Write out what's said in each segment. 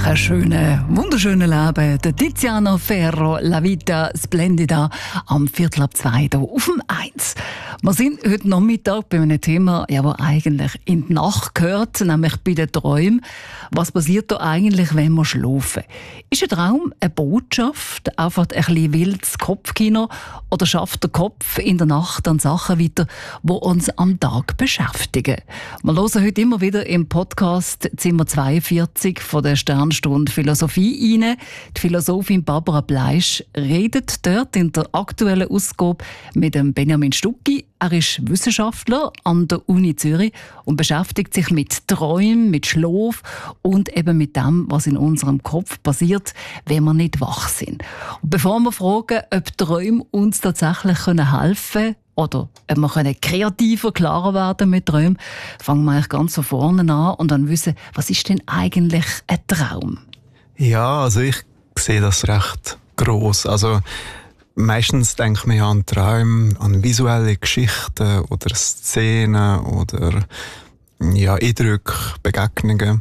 nach einem schönen, wunderschönen Leben. Der Tiziano Ferro, La Vita Splendida, am 1:15 hier auf dem 1. Wir sind heute Nachmittag bei einem Thema, das eigentlich in die Nacht gehört, nämlich bei den Träumen. Was passiert da eigentlich, wenn wir schlafen? Ist ein Traum eine Botschaft, einfach ein bisschen wildes Kopfkino, oder schafft der Kopf in der Nacht an Sachen weiter, die uns am Tag beschäftigen? Wir hören heute immer wieder im Podcast Zimmer 42 von der Sternstunde Philosophie rein. Die Philosophin Barbara Bleisch redet dort in der aktuellen Ausgabe mit dem Benjamin Stucki. Er ist Wissenschaftler an der Uni Zürich und beschäftigt sich mit Träumen, mit Schlaf und eben mit dem, was in unserem Kopf passiert, wenn wir nicht wach sind. Und bevor wir fragen, ob Träume uns tatsächlich helfen können, oder ob wir kreativer, klarer werden mit Träumen, fangen wir eigentlich ganz von vorne an und dann wissen, was ist denn eigentlich ein Traum? Ja, also ich sehe das recht gross. Also meistens denkt man ja an Träume, an visuelle Geschichten oder Szenen oder Eindrücke, Begegnungen.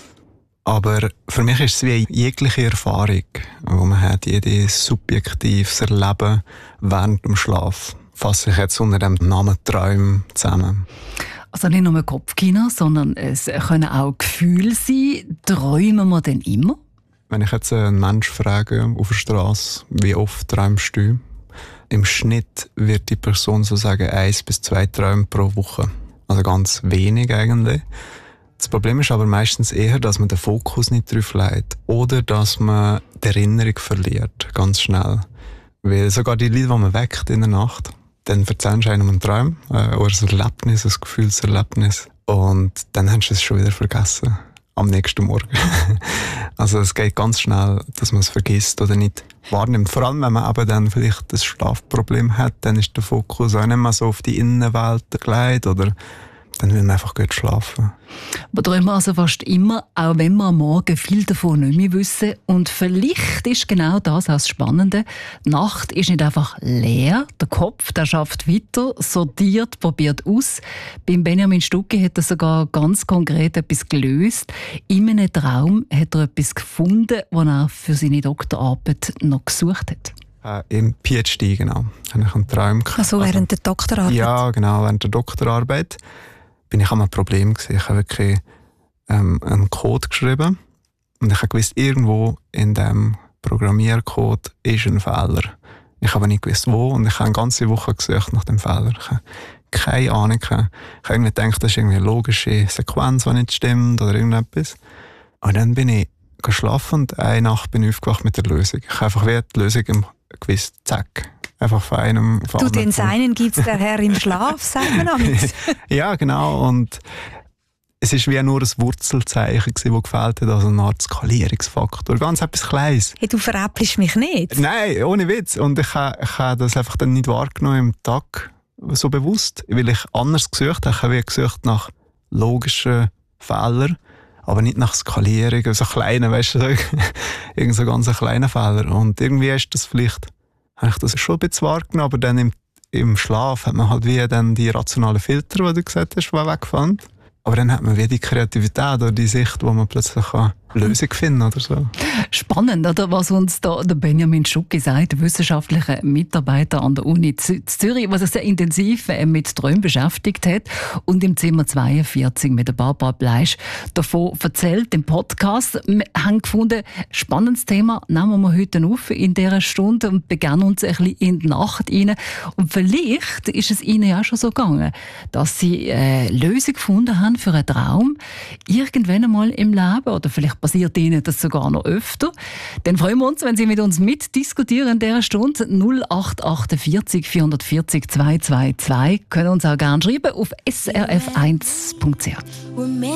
Aber für mich ist es wie jegliche Erfahrung, die man hat, jedes subjektives Erleben während dem Schlaf. Fasse ich jetzt unter dem Namen Träume zusammen. Also nicht nur Kopfkino, sondern es können auch Gefühle sein. Träumen wir denn immer? Wenn ich jetzt einen Menschen frage auf der Straße, wie oft träumst du? Im Schnitt wird die Person so sagen 1 bis 2 Träume pro Woche. Also ganz wenig eigentlich. Das Problem ist aber meistens eher, dass man den Fokus nicht drauf legt oder dass man die Erinnerung verliert, ganz schnell. Weil sogar die Leute, die man weckt in der Nacht, dann erzählst du einem einen Traum oder ein Erlebnis, ein Gefühlserlebnis und dann hast du es schon wieder vergessen. Am nächsten Morgen. Also es geht ganz schnell, dass man es vergisst oder nicht wahrnimmt. Vor allem, wenn man aber dann vielleicht das Schlafproblem hat, dann ist der Fokus auch nicht mehr so auf die Innenwelt gelegt oder dann will man einfach gut schlafen. Wir träumen also fast immer, auch wenn wir am Morgen viel davon nicht mehr wissen. Und vielleicht ist genau das auch das Spannende. Die Nacht ist nicht einfach leer. Der Kopf, der schafft weiter, sortiert, probiert aus. Beim Benjamin Stucki hat er sogar ganz konkret etwas gelöst. In einem Traum hat er etwas gefunden, das er für seine Doktorarbeit noch gesucht hat. Im PhD, genau. Habe ich einen Traum gehabt. Also während der Doktorarbeit? Ja, genau, während der Doktorarbeit bin ich an einem Problem gewesen. Ich habe wirklich einen Code geschrieben und ich habe gewusst, irgendwo in diesem Programmiercode ist ein Fehler. Ich habe nicht gewusst, wo, und ich habe eine ganze Woche gesucht nach dem Fehler. Ich habe keine Ahnung. Ich habe irgendwie gedacht, das ist irgendwie eine logische Sequenz, die nicht stimmt oder irgendetwas. Und dann bin ich geschlafen und eine Nacht bin ich aufgewacht mit der Lösung. Ich habe einfach wie die Lösung gewusst, zack. Einfach von einem... Du, den Seinen gibt's der Herr im Schlaf, sagt man amigs. Ja, genau. Und es war wie nur ein Wurzelzeichen, das gefehlt hat, also eine Art Skalierungsfaktor. Ganz etwas Kleines. Hey, du veräppelst mich nicht. Nein, ohne Witz. Und ich habe das einfach dann nicht wahrgenommen im Tag so bewusst, weil ich anders gesucht habe. Ich habe gesucht nach logischen Fehlern, aber nicht nach Skalierung, so kleinen, weißt du, irgend so ganz kleinen Fehler. Und irgendwie ist das vielleicht... habe ich das schon ein bisschen wahrgenommen, aber dann im Schlaf hat man halt wie dann die rationalen Filter, die du gesagt hast, die weggefallen. Aber dann hat man wie die Kreativität oder die Sicht, wo man plötzlich eine Lösung finden oder so. Spannend, oder? Was uns da der Benjamin Stucki sagt, wissenschaftlicher Mitarbeiter an der Uni Zürich, was er sehr intensiv mit Träumen beschäftigt hat und im Zimmer 42 mit der Barbara Bleisch davon erzählt im Podcast. Wir haben gefunden, spannendes Thema nehmen wir heute auf in dieser Stunde und begeben uns ein bisschen in die Nacht rein. Und vielleicht ist es Ihnen ja schon so gegangen, dass Sie eine Lösung gefunden haben für einen Traum, irgendwann einmal im Leben, oder vielleicht passiert Ihnen das sogar noch öfter. Dann freuen wir uns, wenn Sie mit uns mitdiskutieren in dieser Stunde. 0848 440 222. Können uns auch gerne schreiben auf srf1.ch.